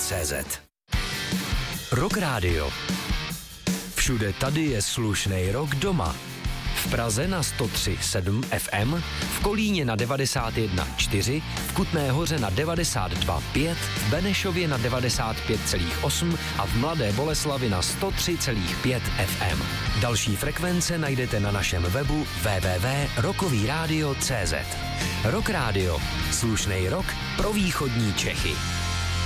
Rock Radio. Všude tady je slušnej rock doma. V Praze na 103,7 FM, v Kolíně na 91,4, v Kutné Hoře na 92,5, v Benešově na 95,8 a v Mladé Boleslavi na 103,5 FM. Další frekvence najdete na našem webu www.rockovyradio.cz. Rock Radio. Slušnej rock pro východní Čechy.